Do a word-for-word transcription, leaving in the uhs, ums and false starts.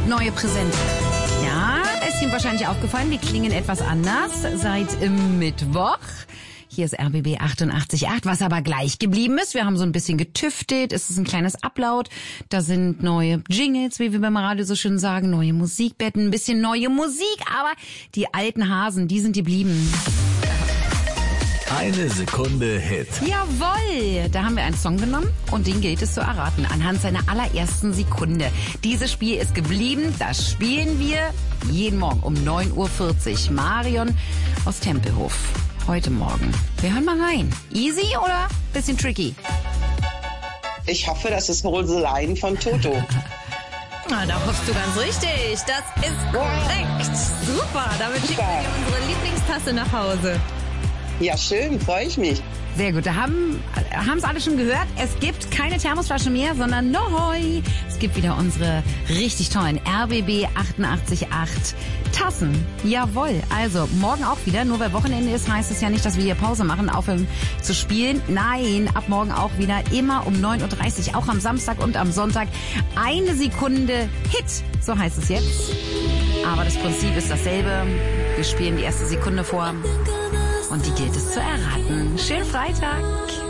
neue Präsente. Ja, ist Ihnen wahrscheinlich aufgefallen, wir klingen etwas anders seit Mittwoch. Hier ist R B B achtundachtzig Komma acht, was aber gleich geblieben ist. Wir haben so ein bisschen getüftet, es ist ein kleines Upload. Da sind neue Jingles, wie wir beim Radio so schön sagen, neue Musikbetten, ein bisschen neue Musik. Aber die alten Hasen, die sind geblieben. Eine Sekunde Hit. Jawohl, da haben wir einen Song genommen und den gilt es zu erraten anhand seiner allerersten Sekunde. Dieses Spiel ist geblieben, das spielen wir jeden Morgen um neun Uhr vierzig. Marion aus Tempelhof, heute Morgen. Wir hören mal rein. Easy oder bisschen tricky? Ich hoffe, das ist Roseleien von Toto. Na, da hoffst du ganz richtig. Das ist korrekt. Super, damit schicken wir unsere Lieblingstasse nach Hause. Ja, schön, freue ich mich. Sehr gut, da haben es alle schon gehört. Es gibt keine Thermosflasche mehr, sondern neu. Es gibt wieder unsere richtig tollen R B B achtundachtzig Komma acht Tassen. Jawohl, also morgen auch wieder. Nur weil Wochenende ist, heißt es ja nicht, dass wir hier Pause machen, aufhören zu spielen. Nein, ab morgen auch wieder, immer um neun Uhr dreißig, auch am Samstag und am Sonntag. Eine Sekunde Hit, so heißt es jetzt. Aber das Prinzip ist dasselbe. Wir spielen die erste Sekunde vor. Und die gilt es zu erraten. Schönen Freitag.